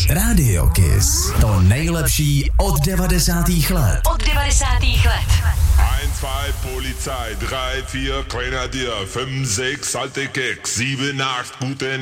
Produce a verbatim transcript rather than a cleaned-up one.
Kiss. Radio Kiss. To nejlepší od devadesátých let. Od devadesátých let. eins, zwei, Polizei, drei, vier, Grenadier, fünf, sechs, alte Keks, sieben, acht, gute